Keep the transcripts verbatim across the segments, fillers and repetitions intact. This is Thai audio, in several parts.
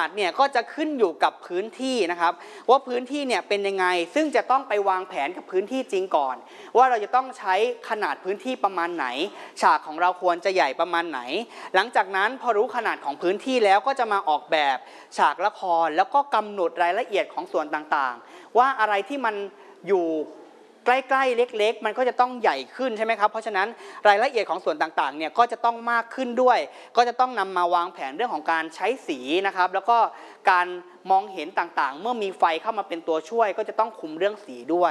ดเนี่ยก็จะขึ้นอยู่กับพื้นที่นะครับว่าพื้นที่เนี่ยเป็นยังไงซึ่งจะต้องไปวางแผนกับพื้นที่จริงก่อนว่าเราจะต้องใช้ขนาดพื้นที่ประมาณไหนฉากของเราควรจะใหญ่ประมาณไหนหลังจากนั้นพอรู้ขนาดของพื้นที่แล้วก็จะมาออกแบบฉากละครแล้วก็กำหนดรายละเอียดของส่วนต่างๆว่าอะไรที่มันอยู่ใกล้ๆเล็กๆมันก็จะต้องใหญ่ขึ้นใช่ไหมครับเพราะฉะนั้นรายละเอียดของส่วนต่างๆเนี่ยก็จะต้องมากขึ้นด้วยก็จะต้องนำมาวางแผนเรื่องของการใช้สีนะครับแล้วก็การมองเห็นต่างๆเมื่อมีไฟเข้ามาเป็นตัวช่วยก็จะต้องคุมเรื่องสีด้วย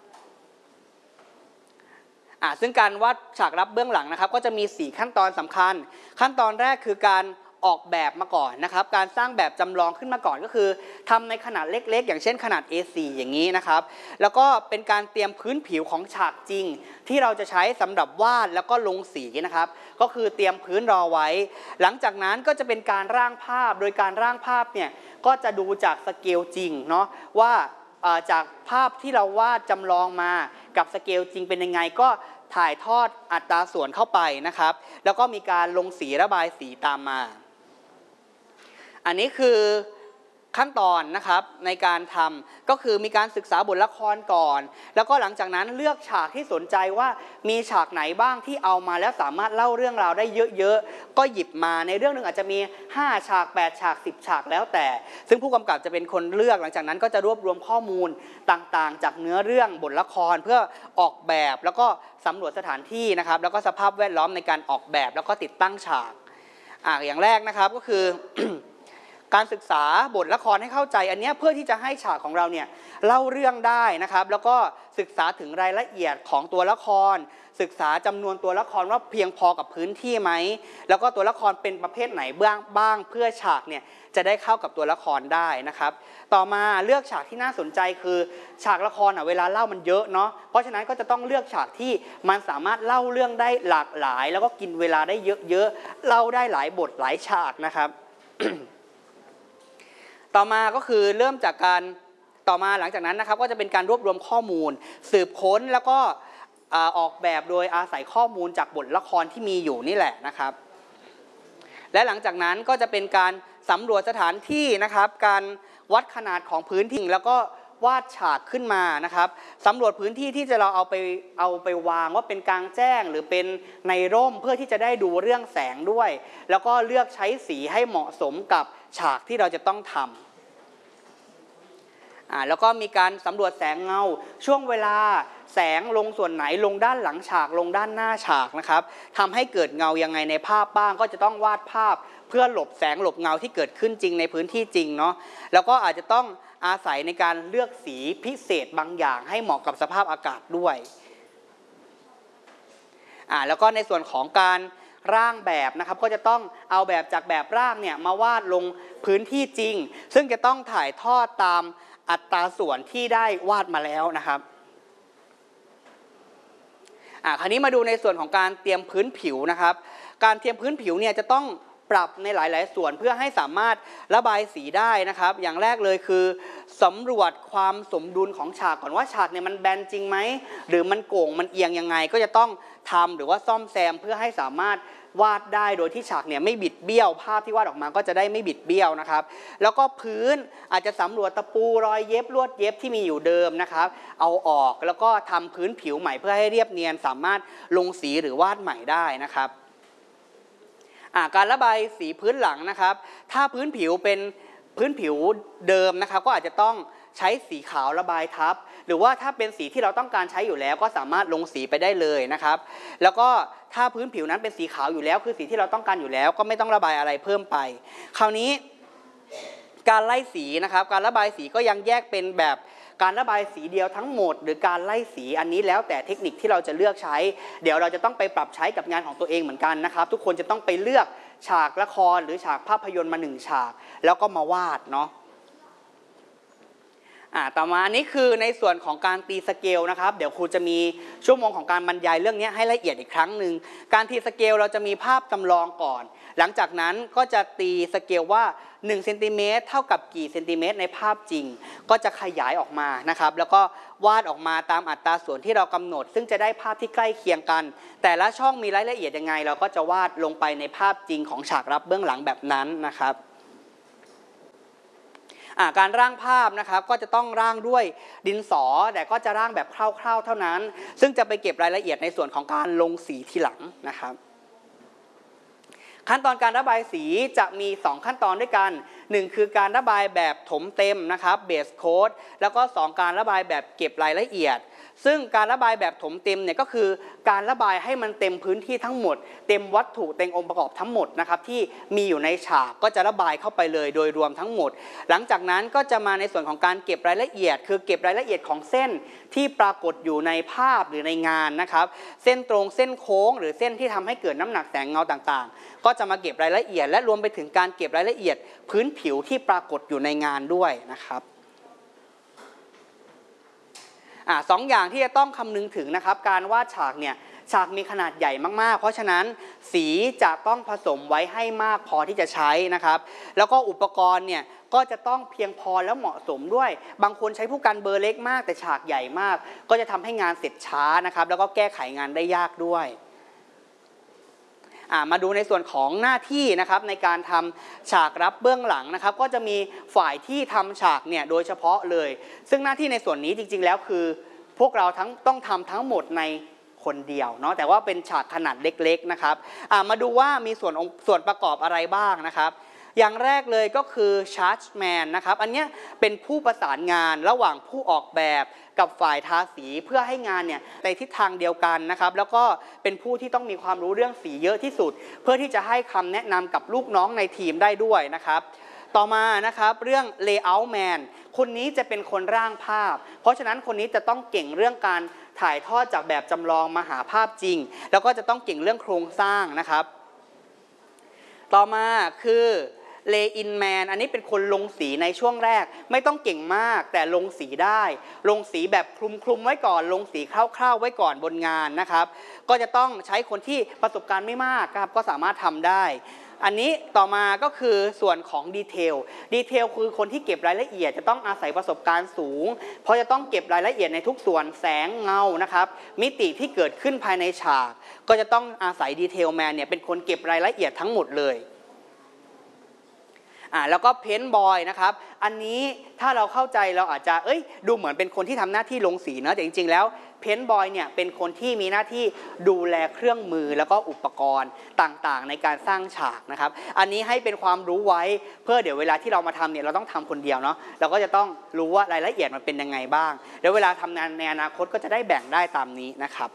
อ่าซึ่งการวาดฉากลับเบื้องหลังนะครับก็จะมีสี่ขั้นตอนสำคัญขั้นตอนแรกคือการออกแบบมาก่อนนะครับการสร้างแบบจำลองขึ้นมาก่อนก็คือทำในขนาดเล็กๆอย่างเช่นขนาด เอ โฟร์ อย่างนี้นะครับแล้วก็เป็นการเตรียมพื้นผิวของฉากจริงที่เราจะใช้สำหรับวาดแล้วก็ลงสีนะครับก็คือเตรียมพื้นรอไว้หลังจากนั้นก็จะเป็นการร่างภาพโดยการร่างภาพเนี่ยก็จะดูจากสเกลจริงเนาะว่าจากภาพที่เราวาดจำลองมากับสเกลจริงเป็นยังไงก็ถ่ายทอดอัตราส่วนเข้าไปนะครับแล้วก็มีการลงสีระบายสีตามมาอันนี้คือขั้นตอนนะครับในการทำก็คือมีการศึกษาบทละครก่อนแล้วก็หลังจากนั้นเลือกฉากที่สนใจว่ามีฉากไหนบ้างที่เอามาแล้วสามารถเล่าเรื่องราวได้เยอะๆก็หยิบมาในเรื่องหนึ่งอาจจะมีห้าฉากแปดฉากสิบฉากแล้วแต่ซึ่งผู้กำกับจะเป็นคนเลือกหลังจากนั้นก็จะรวบรวมข้อมูลต่างๆจากเนื้อเรื่องบทละครเพื่อออกแบบแล้วก็สำรวจสถานที่นะครับแล้วก็สภาพแวดล้อมในการออกแบบแล้วก็ติดตั้งฉากอ่าอย่างแรกนะครับก็คือ การศึกษาบทละครให้เข้าใจอันนี้เพื่อที่จะให้ฉากของเราเนี่ยเล่าเรื่องได้นะครับแล้วก็ศึกษาถึงรายละเอียดของตัวละครศึกษาจำนวนตัวละครว่าเพียงพอกับพื้นที่ไหมแล้วก็ตัวละครเป็นประเภทไหนบ้างบ้างเพื่อฉากเนี่ยจะได้เข้ากับตัวละครได้นะครับต่อมาเลือกฉากที่น่าสนใจคือฉากละครอ่ะเวลาเล่ามันเยอะเนาะเพราะฉะนั้นก็จะต้องเลือกฉากที่มันสามารถเล่าเรื่องได้หลากหลายแล้วก็กินเวลาได้เยอะๆเล่าได้หลายบทหลายฉากนะครับ ต่อมาก็คือเริ่มจากการต่อมาหลังจากนั้นนะครับก็จะเป็นการรวบรวมข้อมูลสืบค้นแล้วก็ออกแบบโดยอาศัยข้อมูลจากบทละครที่มีอยู่นี่แหละนะครับและหลังจากนั้นก็จะเป็นการสำรวจสถานที่นะครับการวัดขนาดของพื้นที่แล้วก็วาดฉากขึ้นมานะครับสำรวจพื้นที่ที่จะเราเอาไปเอาไปวางว่าเป็นกลางแจ้งหรือเป็นในร่มเพื่อที่จะได้ดูเรื่องแสงด้วยแล้วก็เลือกใช้สีให้เหมาะสมกับฉากที่เราจะต้องทำอ่าแล้วก็มีการสำรวจแสงเงาช่วงเวลาแสงลงส่วนไหนลงด้านหลังฉากลงด้านหน้าฉากนะครับทำให้เกิดเงายังไงในภาพบ้างก็จะต้องวาดภาพเพื่อหลบแสงหลบเงาที่เกิดขึ้นจริงในพื้นที่จริงเนาะแล้วก็อาจจะต้องอาศัยในการเลือกสีพิเศษบางอย่างให้เหมาะกับสภาพอากาศด้วยอ่าแล้วก็ในส่วนของการร่างแบบนะครับก็จะต้องเอาแบบจากแบบร่างเนี่ยมาวาดลงพื้นที่จริงซึ่งจะต้องถ่ายทอดตามอัตราส่วนที่ได้วาดมาแล้วนะครับอ่าคราวนี้มาดูในส่วนของการเตรียมพื้นผิวนะครับการเตรียมพื้นผิวเนี่ยจะต้องปรับในหลายๆส่วนเพื่อให้สามารถระบายสีได้นะครับอย่างแรกเลยคือสำรวจความสมดุลของฉากก่อนว่าฉากเนี่ยมันแบนจริงไหมหรือมันโก่งมันเอียงยังไงก็จะต้องทำหรือว่าซ่อมแซมเพื่อให้สามารถวาดได้โดยที่ฉากเนี่ยไม่บิดเบี้ยวภาพที่วาดออกมาก็จะได้ไม่บิดเบี้ยวนะครับแล้วก็พื้นอาจจะสำรวจตะปูรอยเย็บลวดเย็บที่มีอยู่เดิมนะครับเอาออกแล้วก็ทำพื้นผิวใหม่เพื่อให้เรียบเนียนสามารถลงสีหรือวาดใหม่ได้นะครับการระบายสีพื้นหลังนะครับถ้าพื้นผิวเป็นพื้นผิวเดิมนะครับก็อาจจะต้องใช้สีขาวระบายทับหรือว่าถ้าเป็นสีที่เราต้องการใช้อยู่แล้วก็สามารถลงสีไปได้เลยนะครับแล้วก็ถ้าพื้นผิวนั้นเป็นสีขาวอยู่แล้วคือสีที่เราต้องการอยู่แล้วก็ไม่ต้องระบายอะไรเพิ่มไปคราวนี้การไล่สีนะครับการระบายสีก็ยังแยกเป็นแบบการระบายสีเดียวทั้งหมดหรือการไล่สีอันนี้แล้วแต่เทคนิคที่เราจะเลือกใช้เดี๋ยวเราจะต้องไปปรับใช้กับงานของตัวเองเหมือนกันนะครับทุกคนจะต้องไปเลือกฉากละครหรือฉากภาพยนตร์มาหนึ่งฉากแล้วก็มาวาดเนาะอ่าต่อมาอันนี้คือในส่วนของการตีสเกลนะครับเดี๋ยวครูจะมีชั่วโมงของการบรรยายเรื่องนี้ให้ละเอียดอีกครั้งหนึ่งการตีสเกลเราจะมีภาพจำลองก่อนหลังจากนั้นก็จะตีสเกลว่าหนึ่งเซนติเมตรเท่ากับกี่เซนติเมตรในภาพจริงก็จะขยายออกมานะครับแล้วก็วาดออกมาตามอัตราส่วนที่เรากำหนดซึ่งจะได้ภาพที่ใกล้เคียงกันแต่ละช่องมีรายละเอียดยังไงเราก็จะวาดลงไปในภาพจริงของฉากลับเบื้องหลังแบบนั้นนะครับการร่างภาพนะครับก็จะต้องร่างด้วยดินสอแต่ก็จะร่างแบบคร่าวๆเท่านั้นซึ่งจะไปเก็บรายละเอียดในส่วนของการลงสีทีหลังนะครับขั้นตอนการระบายสีจะมีสองขั้นตอนด้วยกันหนึ่งคือการระบายแบบถมเต็มนะครับเบสโค้ดแล้วก็สองการระบายแบบเก็บรายละเอียดซึ่งการระบายแบบถมเต็มเนี่ยก็คือการระบายให้มันเต็มพื้นที่ทั้งหมดเต็มวัตถุเต็มองค์ประกอบทั้งหมดนะครับที่มีอยู่ในฉากก็จะระบายเข้าไปเลยโดยรวมทั้งหมดหลังจากนั้นก็จะมาในส่วนของการเก็บรายละเอียดคือเก็บรายละเอียดของเส้นที่ปรากฏอยู่ในภาพหรือในงานนะครับเส้นตรงเส้นโค้งหรือเส้นที่ทำให้เกิดน้ำหนักแสงเงาต่างๆก็จะมาเก็บรายละเอียดและรวมไปถึงการเก็บรายละเอียดพื้นผิวที่ปรากฏอยู่ในงานด้วยนะครับอ่าสองอย่างที่จะต้องคำนึงถึงนะครับการวาดฉากเนี่ยฉากมีขนาดใหญ่มากๆเพราะฉะนั้นสีจะต้องผสมไว้ให้มากพอที่จะใช้นะครับแล้วก็อุปกรณ์เนี่ยก็จะต้องเพียงพอและเหมาะสมด้วยบางคนใช้ผู้กันเบอร์เล็กมากแต่ฉากใหญ่มากก็จะทำให้งานเสร็จช้านะครับแล้วก็แก้ไขงานได้ยากด้วยมาดูในส่วนของหน้าที่นะครับในการทำฉากรับเบื้องหลังนะครับก็จะมีฝ่ายที่ทำฉากเนี่ยโดยเฉพาะเลยซึ่งหน้าที่ในส่วนนี้จริงๆแล้วคือพวกเราทั้งต้องทำทั้งหมดในคนเดียวเนาะแต่ว่าเป็นฉากขนาดเล็กๆนะครับมาดูว่ามีส่วนส่วนประกอบอะไรบ้างนะครับอย่างแรกเลยก็คือ Chargeman นะครับอันนี้เป็นผู้ประสานงานระหว่างผู้ออกแบบกับฝ่ายทาสีเพื่อให้งานเนี่ยในทิศทางเดียวกันนะครับแล้วก็เป็นผู้ที่ต้องมีความรู้เรื่องสีเยอะที่สุดเพื่อที่จะให้คำแนะนำกับลูกน้องในทีมได้ด้วยนะครับต่อมานะครับเรื่อง Layout Man คนนี้จะเป็นคนร่างภาพเพราะฉะนั้นคนนี้จะต้องเก่งเรื่องการถ่ายทอดจากแบบจำลองมาหาภาพจริงแล้วก็จะต้องเก่งเรื่องโครงสร้างนะครับต่อมาคือเลอินแมนอันนี้เป็นคนลงสีในช่วงแรกไม่ต้องเก่งมากแต่ลงสีได้ลงสีแบบคลุมๆไว้ก่อนลงสีคร่าวๆไว้ก่อนบนงานนะครับก็จะต้องใช้คนที่ประสบการณ์ไม่มากครับก็สามารถทำได้อันนี้ต่อมาก็คือส่วนของดีเทลดีเทลคือคนที่เก็บรายละเอียดจะต้องอาศัยประสบการณ์สูงเพราะจะต้องเก็บรายละเอียดในทุกส่วนแสงเงานะครับมิติที่เกิดขึ้นภายในฉากก็จะต้องอาศัยดีเทลแมนเนี่ยเป็นคนเก็บรายละเอียดทั้งหมดเลยอ่าแล้วก็เพนท์บอยนะครับอันนี้ถ้าเราเข้าใจเราอาจจะเอ้ยดูเหมือนเป็นคนที่ทำหน้าที่ลงสีนะแต่จริงๆแล้วเพนท์บอยเนี่ยเป็นคนที่มีหน้าที่ดูแลเครื่องมือแล้วก็อุปกรณ์ต่างๆในการสร้างฉากนะครับอันนี้ให้เป็นความรู้ไว้เพื่อเดี๋ยวเวลาที่เรามาทำเนี่ยเราต้องทำคนเดียวเนาะเราก็จะต้องรู้ว่ารายละเอียดมันเป็นยังไงบ้างแล้วเวลาทำงานในอนาคตก็จะได้แบ่งได้ตามนี้นะครับ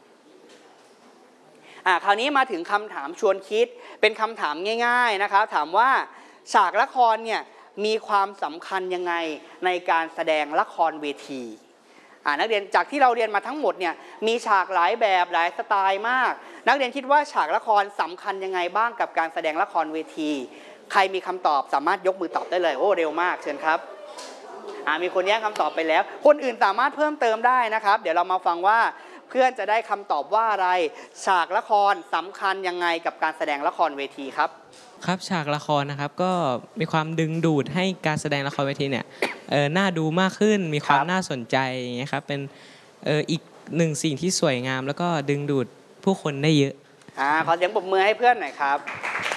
อ่าคราวนี้มาถึงคำถามชวนคิดเป็นคำถามง่ายๆนะครับถามว่าฉากละครเนี่ยมีความสำคัญยังไงในการแสดงละครเวทีอ่านักเรียนจากที่เราเรียนมาทั้งหมดเนี่ยมีฉากหลายแบบหลายสไตล์มากนักเรียนคิดว่าฉากละครสำคัญยังไงบ้างกับการแสดงละครเวทีใครมีคำตอบสามารถยกมือตอบได้เลยโอ้เร็วมากเชิญครับอ่ามีคนแย่งคำตอบไปแล้วคนอื่นสามารถเพิ่มเติมได้นะครับเดี๋ยวเรามาฟังว่าเพื่อนจะได้คำตอบว่าอะไรฉากละครสำคัญยังไงกับการแสดงละครเวทีครับครับฉากละครนะครับก็มีความดึงดูดให้การแสดงละครเวทีเนี่ยเออน่าดูมากขึ้นมีความน่าสนใจอย่างเงี้ยครับเป็นเอออีกหนึ่งสิ่งที่สวยงามแล้วก็ดึงดูดผู้คนได้เยอะอ่าขอเสียงปรบมือให้เพื่อนหน่อยครับ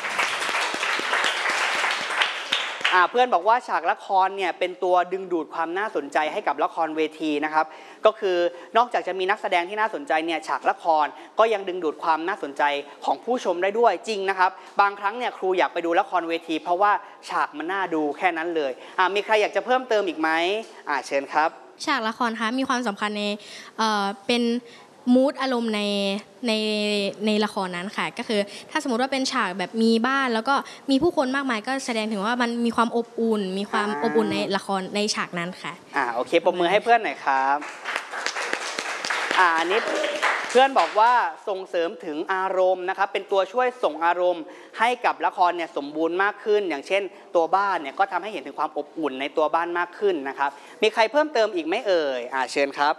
อ่าเพื่อนบอกว่าฉากละครเนี่ยเป็นตัวดึงดูดความน่าสนใจให้กับละครเวทีนะครับก็คือนอกจากจะมีนักแสดงที่น่าสนใจเนี่ยฉากละครก็ยังดึงดูดความน่าสนใจของผู้ชมได้ด้วยจริงนะครับบางครั้งเนี่ยครูอยากไปดูละครเวทีเพราะว่าฉากมันน่าดูแค่นั้นเลยอ่ามีใครอยากจะเพิ่มเติมอีกไหมอ่าเชิญครับฉากละครคะมีความสำคัญในเอ่อเป็นมูดอารมณ์ในในในละครนั้นค่ะก็คือถ้าสมมติว่าเป็นฉากแบบมีบ้านแล้วก็มีผู้คนมากมายก็แสดงถึงว่ามันมีความอบอุ่นมีความอบอุ่นในละครในฉากนั้นค่ะอ่าโอเคปรบมือให้เพื่อนหน่อยครับอ่าอันนี้เพื่อนบอกว่าส่งเสริมถึงอารมณ์นะครับเป็นตัวช่วยส่งอารมณ์ให้กับละครเนี่ยสมบูรณ์มากขึ้นอย่างเช่นตัวบ้านเนี่ยก็ทำให้เห็นถึงความอบอุ่นในตัวบ้านมากขึ้นนะครับมีใครเพิ่มเติมอีกไหมเอ่ยอ่าเชิญครับ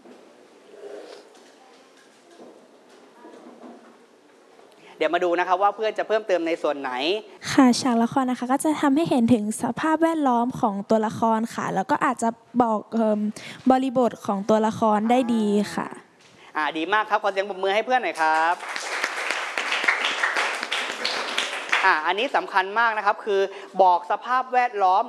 เดี๋ยวมาดูนะครับว่าเพื่อนจะเพิ่มเติมในส่วนไหนค่ะฉากละครนะคะก็จะทำให้เห็นถึงสภาพแวดล้อมของตัวละครค่ะแล้วก็อาจจะบอกบริบทของตัวละครได้ดีค่ะอ่าดีมากครับขอเสียงปรบมือให้เพื่อนหน่อยครับอ่าอันนี้สำคัญมากนะครับคือบอกสภาพแวดล้อม